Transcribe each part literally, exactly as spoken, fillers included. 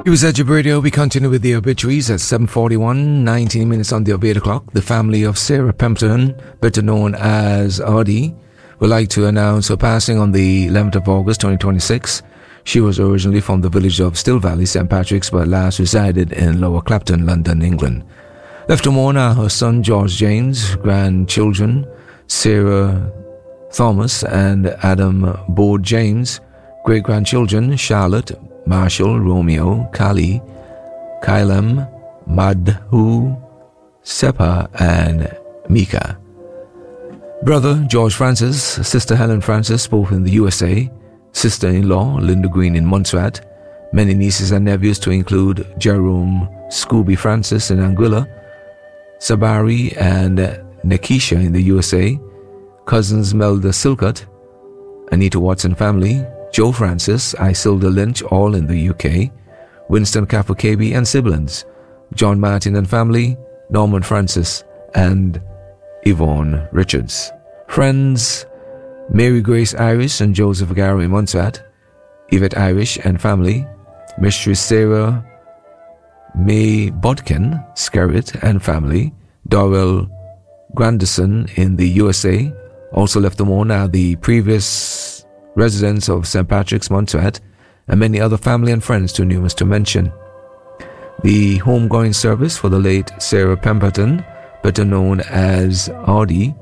It was Edge Radio. We continue with the obituaries at seven forty-one, nineteen minutes on the eight o'clock. The family of Sarah Pemberton, better known as Audie, would like to announce her passing on the eleventh of August twenty twenty-six. She was originally from the village of Still Valley, Saint Patrick's, but last resided in Lower Clapton, London, England. Left to mourn are her son George James, grandchildren Sarah Thomas and Adam Bode James, great-grandchildren Charlotte, Marshall, Romeo, Kali, Kylam, Madhu, Sepa, and Mika. Brother George Francis, sister Helen Francis, both in the U S A, sister-in-law Linda Green in Montserrat, many nieces and nephews to include Jerome Scooby Francis in Anguilla, Sabari and Nekisha in the U S A, cousins Melda Silcott, Anita Watson family, Joe Francis, Isilda Lynch, all in the U K, Winston Kafukabi and siblings, John Martin and family, Norman Francis and Yvonne Richards. Friends, Mary Grace Irish and Joseph Gary Montserrat, Yvette Irish and family, Mistress Sarah May Bodkin, Skerritt and family, Dorrell Grandison in the U S A, also left to mourn are the previous residents of Saint Patrick's, Montserrat, and many other family and friends too numerous to mention. The homegoing service for the late Sarah Pemberton, better known as Audie,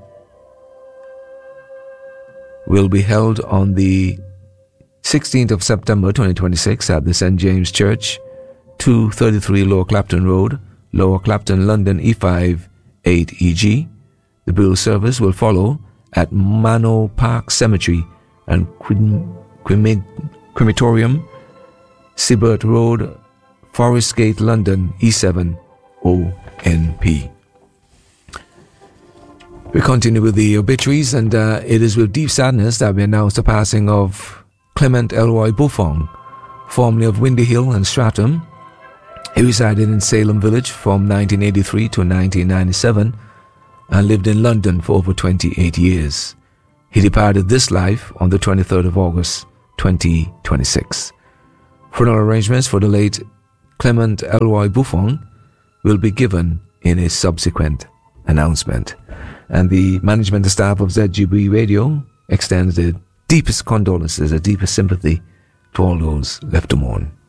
will be held on the sixteenth of September twenty twenty-six at the Saint James Church, two thirty-three Lower Clapton Road, Lower Clapton, London, E five eight E G. The burial service will follow at Mano Park Cemetery and Crem- Crem- Crematorium, Siebert Road, Forest Gate, London, E seven O N P. We continue with the obituaries, and uh, it is with deep sadness that we announce the passing of Clement Elroy Buffon, formerly of Windy Hill and Stratham. He resided in Salem Village from nineteen eighty-three to nineteen ninety-seven and lived in London for over twenty-eight years. He departed this life on the twenty-third of August, twenty twenty-six. Funeral arrangements for the late Clement Elroy Buffon will be given in a subsequent announcement. And the management and staff of Z G B Radio extends the deepest condolences, the deepest sympathy to all those left to mourn.